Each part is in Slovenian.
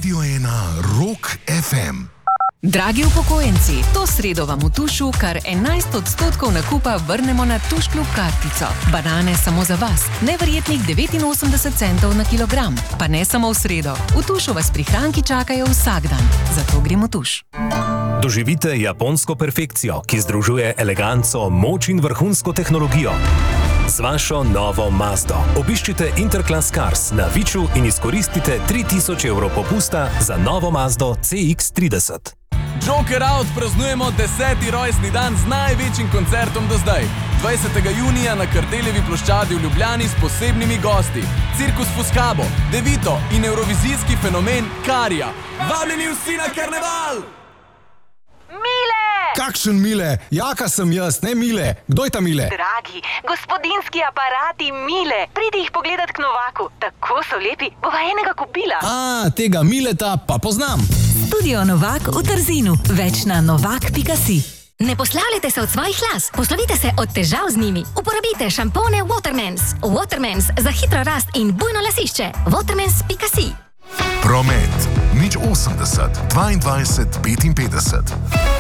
Radio 1 Rock FM. Dragi upokojenci, to sredo vam v Tušu kar 11% nakupa vrnemo na Tuš Klub kartico. Banane samo za vas, neverjetnih 89 centov na kilogram. Pa ne samo v sredo, v Tušu vas prihranki čakajo vsak dan. Zato gremo v Tuš. Doživite japonsko perfekcijo, ki združuje eleganco, moč in vrhunsko tehnologijo. Z vašo novo Mazdo obiščite Interclass Cars na Viču in izkoristite 3000 evrov popusta za novo Mazdo CX-30. Joker Out praznujemo 10. rojstni dan z največjim koncertom do zdaj. 20. junija na Kardeljevi ploščadi v Ljubljani s posebnimi gosti. Cirkus Fuscabo, Devito in evrovizijski fenomen Karija. Vabljeni vsi na karneval! Mile! Kakšen Mile? Jaka sem jaz, ne Mile. Kdo je ta Mile? Dragi, gospodinski aparati Mile. Pridi jih pogledat k Novaku. Tako so lepi, bova enega kupila. Tega Mileta pa poznam. Studio Novak v Trzinu. Več na novak.si. Ne poslavljajte se od svojih las, poslovite se od težav z njimi. Uporabite šampone Watermans. Watermans za hitro rast in bujno lasišče. Watermans.si. Promet. 080 22 55.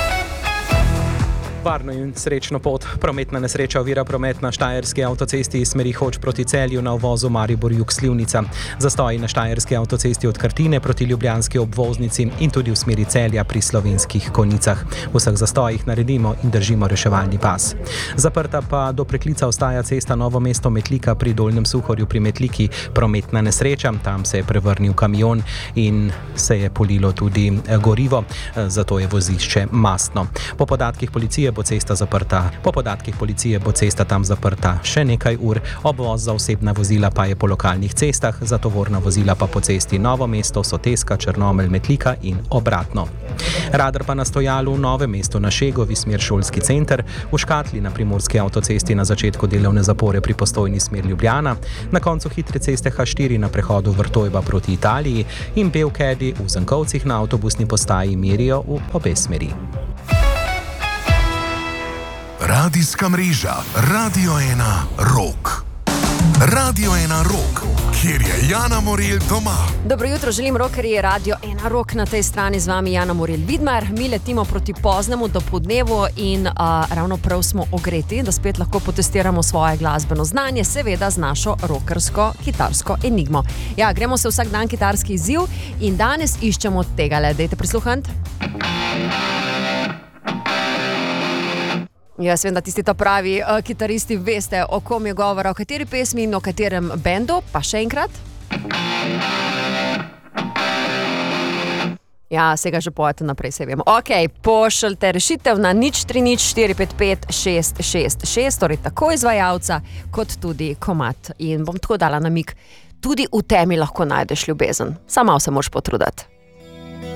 Varno in srečno pot. Prometna nesreča ovira promet na štajerski avtocesti iz smeri Hoč proti Celju na uvozu Maribor-Jug-Slivnica. Zastoji na štajerski avtocesti od Krtine proti ljubljanski obvoznici in tudi v smeri Celja pri Slovenskih Konjicah. V vseh zastojih naredimo in držimo reševalni pas. Zaprta pa do preklica ostaja cesta Novo mesto Metlika pri Dolnjem Suhorju pri Metliki. Prometna nesreča, tam se je prevrnil kamion in se je polilo tudi gorivo, zato je vozišče mastno. Po podatkih policije bo cesta tam zaprta še nekaj ur, obvoz za osebna vozila pa je po lokalnih cestah, za tovorna vozila pa po cesti Novo mesto, Soteska, Črnomelj, Metlika in obratno. Radar pa na stojalu v Novem mestu na Šegovi smer Šolski center, v Škatli na Primorski avtocesti na začetku delovne zapore pri Postojni smer Ljubljana, na koncu hitre ceste H4 na prehodu Vrtojba proti Italiji in Belkedi v Zankovcih na avtobusni postaji merijo v obe smeri. Radijska mreža Radio 1 Rock. Radio 1 Rock, kjer je Jana Morel doma. Dobro jutro, želim rockerji Radio 1 Rock, na tej strani z vami Jana Morel Vidmar. Mi letimo proti poznemu dopodnevu in ravno prav smo ogreti, da spet lahko potestiramo svoje glasbeno znanje, seveda z našo rockersko kitarsko enigmo. Ja, gremo se vsak dan kitarski izziv in danes iščemo tegale. Dajte prisluhant. Jaz vem, da tisti ta pravi kitaristi veste, o kom je govora, o kateri pesmi in o katerem bendu, pa še enkrat. Ja, se ga že pojete naprej, se vemo. Ok, pošljite rešitev na 031455666, torej tako izvajalca, kot tudi komad. In bom tako dala namig, tudi v temi lahko najdeš ljubezen. Sama se moraš potruditi.